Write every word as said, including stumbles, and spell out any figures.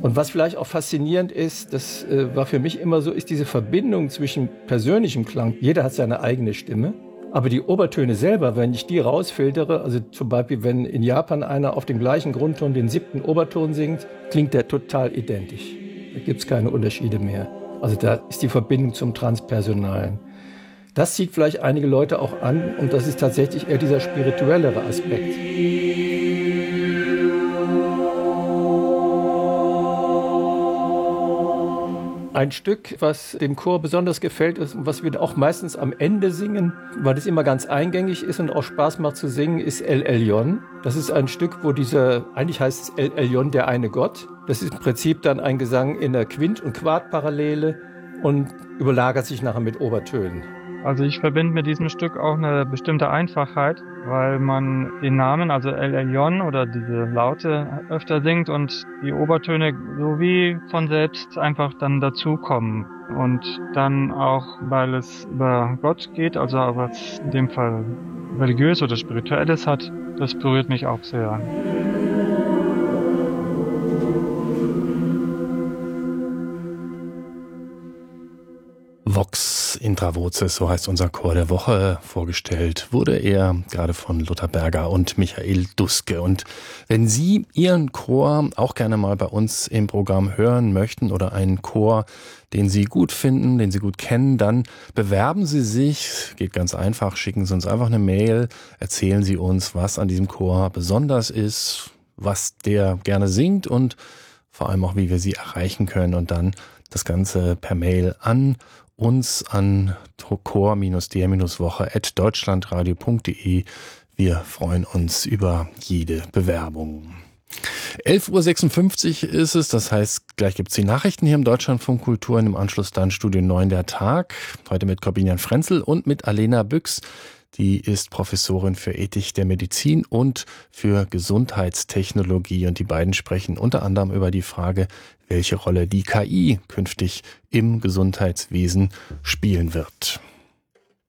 Und was vielleicht auch faszinierend ist, das äh, war für mich immer so, ist diese Verbindung zwischen persönlichem Klang. Jeder hat seine eigene Stimme. Aber die Obertöne selber, wenn ich die rausfiltere, also zum Beispiel, wenn in Japan einer auf dem gleichen Grundton den siebten Oberton singt, klingt der total identisch. Da gibt es keine Unterschiede mehr. Also da ist die Verbindung zum Transpersonalen. Das zieht vielleicht einige Leute auch an und das ist tatsächlich eher dieser spirituellere Aspekt. Ein Stück, was dem Chor besonders gefällt ist und was wir auch meistens am Ende singen, weil es immer ganz eingängig ist und auch Spaß macht zu singen, ist El Elyon. Das ist ein Stück, wo dieser, eigentlich heißt es El Elyon, der eine Gott. Das ist im Prinzip dann ein Gesang in der Quint- und Quartparallele und überlagert sich nachher mit Obertönen. Also ich verbinde mit diesem Stück auch eine bestimmte Einfachheit, weil man den Namen, also El Elyon oder diese Laute öfter singt und die Obertöne so wie von selbst einfach dann dazukommen. Und dann auch, weil es über Gott geht, also was in dem Fall religiös oder spirituelles hat, das berührt mich auch sehr. Vox Intra Voces, so heißt unser Chor der Woche. Vorgestellt wurde er gerade von Lothar Berger und Michael Duske. Und wenn Sie Ihren Chor auch gerne mal bei uns im Programm hören möchten oder einen Chor, den Sie gut finden, den Sie gut kennen, dann bewerben Sie sich. Geht ganz einfach, schicken Sie uns einfach eine Mail, erzählen Sie uns, was an diesem Chor besonders ist, was der gerne singt und vor allem auch, wie wir Sie erreichen können. Und dann das Ganze per Mail an uns an chor-der-woche at deutschlandradio punkt de. Wir freuen uns über jede Bewerbung. elf Uhr sechsundfünfzig ist es, das heißt, gleich gibt's die Nachrichten hier im Deutschlandfunk Kultur und im Anschluss dann Studio neun der Tag. Heute mit Corbinian Frenzel und mit Alena Büchs. Die ist Professorin für Ethik der Medizin und für Gesundheitstechnologie. Und die beiden sprechen unter anderem über die Frage, welche Rolle die K I künftig im Gesundheitswesen spielen wird.